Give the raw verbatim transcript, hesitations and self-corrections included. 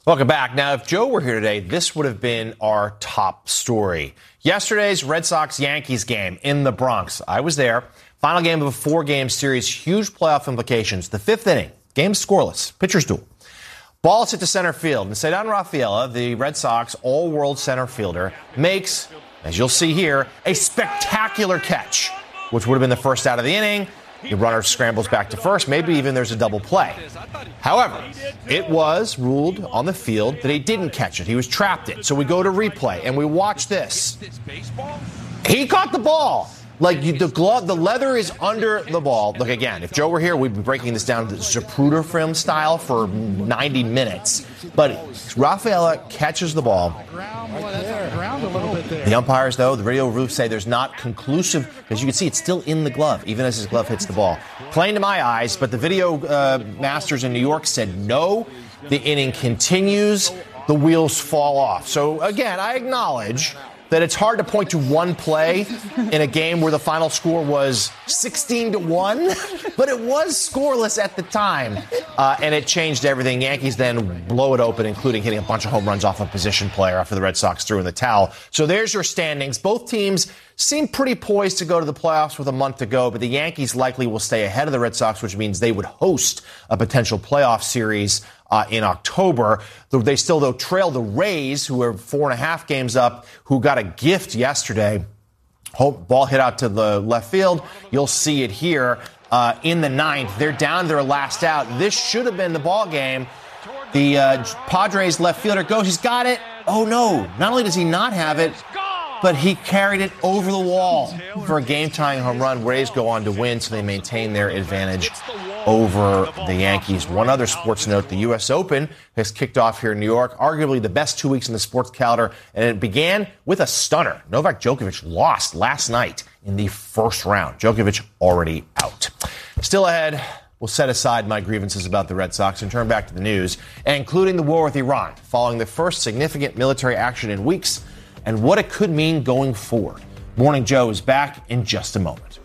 Welcome back. Now, if Joe were here today, this would have been our top story. Yesterday's Red Sox-Yankees game in the Bronx. I was there. Final game of a four-game series. Huge playoff implications. The fifth inning. Game scoreless. Pitcher's duel. Ball's hit to center field. And Ceddanne Rafaela, the Red Sox all-world center fielder, makes, as you'll see here, a spectacular catch, which would have been the first out of the inning. The runner scrambles back to first. Maybe even there's a double play. However, it was ruled on the field that he didn't catch it. He was trapped it. So we go to replay, and we watch this. He caught the ball. Like, you, the glove, the leather is under the ball. Look, again, if Joe were here, we'd be breaking this down to Zapruder film style for ninety minutes. But Rafaela catches the ball. The umpires, though, the radio roof say there's not conclusive, because you can see it's still in the glove, even as his glove hits the ball. Plain to my eyes, but the video uh, masters in New York said no. The inning continues. The wheels fall off. So, again, I acknowledge that it's hard to point to one play in a game where the final score was sixteen to one, but it was scoreless at the time, uh, and it changed everything. Yankees then blow it open, including hitting a bunch of home runs off a position player after the Red Sox threw in the towel. So there's your standings. Both teams seem pretty poised to go to the playoffs with a month to go, but the Yankees likely will stay ahead of the Red Sox, which means they would host a potential playoff series Uh, in October. They still, though, trail the Rays, who are four and a half games up, who got a gift yesterday. Hope ball hit out to the left field. You'll see it here uh, in the ninth. They're down their last out. This should have been the ball game. The uh, Padres left fielder goes. He's got it. Oh, no. Not only does he not have it, but he carried it over the wall for a game-tying home run. Rays go on to win, so they maintain their advantage over the Yankees. One other sports note, the U S Open has kicked off here in New York, arguably the best two weeks in the sports calendar, and it began with a stunner. Novak Djokovic lost last night in the first round. Djokovic already out. Still ahead, we'll set aside my grievances about the Red Sox and turn back to the news, including the war with Iran, following the first significant military action in weeks, and what it could mean going forward. Morning Joe is back in just a moment.